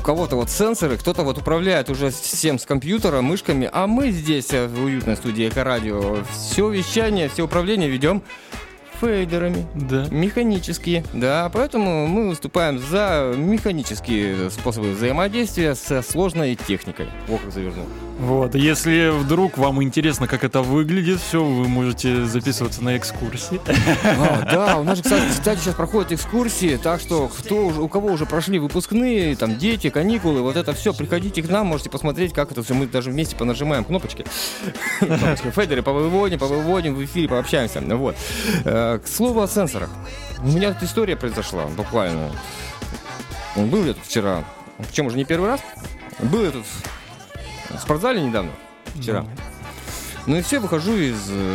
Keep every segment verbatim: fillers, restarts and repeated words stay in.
кого-то вот сенсоры, кто-то вот управляет уже всем с компьютера, мышками, а мы здесь, в уютной студии Эко-радио, все вещание, все управление ведем фейдерами, да. механические, да, поэтому мы выступаем за механические способы взаимодействия со сложной техникой. О, как завернул. Вот, если вдруг вам интересно, как это выглядит, все, вы можете записываться на экскурсии. А, да, у нас же, кстати, кстати, сейчас проходят экскурсии, так что кто уже, у кого уже прошли выпускные, там, дети, каникулы, вот это все, приходите к нам, можете посмотреть, как это все, мы даже вместе понажимаем кнопочки, фейдеры повыводим, повыводим, в эфире пообщаемся, вот. К слову о сенсорах. У меня тут история произошла, буквально. Был я тут вчера, причем уже не первый раз, был я тут в спортзале недавно, вчера. Ну и все, выхожу из,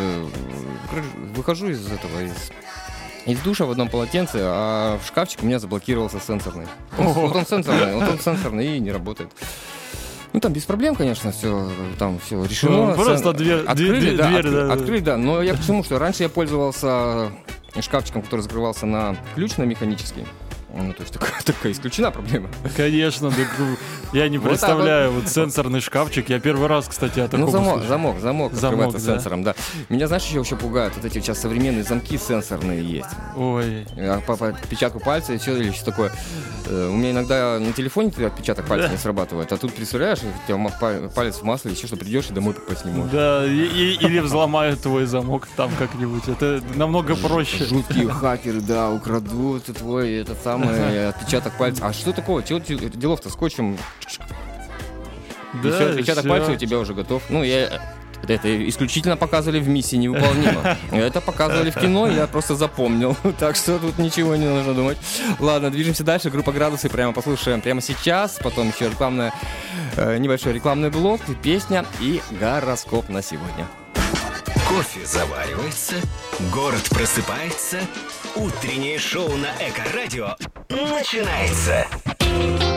выхожу из этого, из, из душа в одном полотенце, а в шкафчик у меня заблокировался сенсорный. Он, вот он сенсорный, вот он сенсорный и не работает. Ну, там без проблем, конечно, все, там все решено. Ну, просто Сен... дверь, открыли, дверь, да, дверь, открыли, да. открыли, да. Но я почему, что раньше я пользовался шкафчиком, который закрывался на ключ, на механический. Ну, то есть такая, такая исключена проблема. Конечно, так, я не Вот представляю, вот. вот сенсорный шкафчик. Я первый раз, кстати, о таком Ну, замок, услышал. замок, замок, Замок, открывается да. сенсором, да. Меня, знаешь, еще, еще пугают? Вот эти сейчас современные замки сенсорные есть. Ой. По, по отпечатку пальца и все, или что такое. Э, у меня иногда на телефоне отпечаток пальца не срабатывает, а тут, представляешь, у тебя ма- палец в масле, еще что придешь и домой попасть не можешь. Да, и, и- или взломают твой замок там как-нибудь. Это намного проще. Жуткие хакеры, да, украдут твой этот самый отпечаток пальца. А что такого? Чего делов-то скотчем? Да, И все, отпечаток всё. пальца у тебя уже готов. Ну, я... Это исключительно показывали в «Миссии невыполнима». Это показывали в кино, я просто запомнил. Так что тут ничего не нужно думать. Ладно, движемся дальше. Группа «Градусы» прямо послушаем прямо сейчас. Потом еще рекламная, э, небольшой рекламный блок, песня и гороскоп на сегодня. Кофе заваривается, город просыпается, утреннее шоу на Эко-радио начинается.